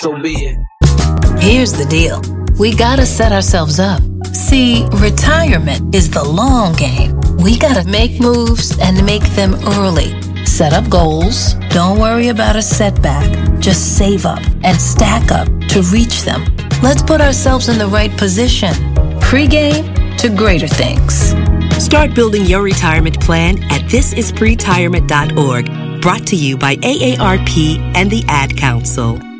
So be it. Here's the deal. We gotta set ourselves up. See, retirement is the long game. We gotta make moves and make them early. Set up goals. Don't worry about a setback. Just save up and stack up to reach them. Let's put ourselves in the right position. Pre-game to greater things. Start building your retirement plan at thisispretirement.org. Brought to you by AARP and the Ad Council.